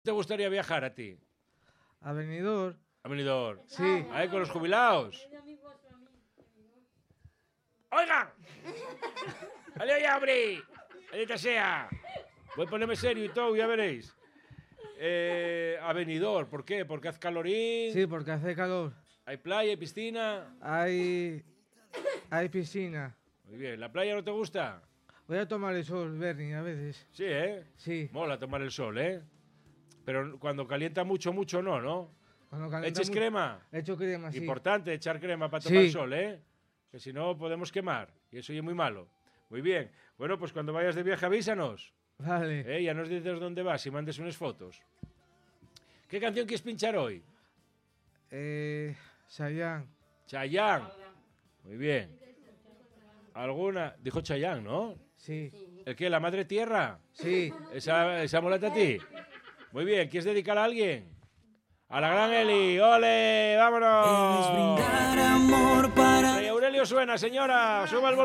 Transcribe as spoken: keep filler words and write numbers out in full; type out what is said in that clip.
¿Te gustaría viajar a ti? A Benidorm. A Benidorm. Sí. Ahí con los jubilados. ¡Oigan! ¡Adiós ya, hombre! ¡Maldita sea! Voy a ponerme serio y todo, ya veréis. Eh, a Benidorm, ¿por qué? Porque hace calorín. Sí, porque hace calor. Hay playa, hay piscina. Hay, hay piscina. Muy bien. ¿La playa no te gusta? Voy a tomar el sol, Bernie, a veces. Sí, ¿eh? Sí. Mola tomar el sol, ¿eh? Pero cuando calienta mucho, mucho no, ¿no? Cuando calienta ¿Eches mu- crema? Echo crema, sí. Importante echar crema para tomar Sí. el sol, ¿eh? Que si no podemos quemar. Y eso ya es muy malo. Muy bien. Bueno, pues cuando vayas de viaje avísanos. Vale. ¿Eh? Ya nos dices dónde vas y mandes unas fotos. ¿Qué canción quieres pinchar hoy? Eh, Chayanne. Chayanne. Muy bien. ¿Alguna? Dijo Chayanne, ¿no? Sí. ¿El qué? ¿La Madre Tierra? Sí. ¿Esa, esa molesta a ti? Muy bien. ¿Quieres dedicar a alguien? A la gran Eli. ¡Ole! ¡Vámonos! Amor para Rey Aurelio suena, señora. Suba el volumen.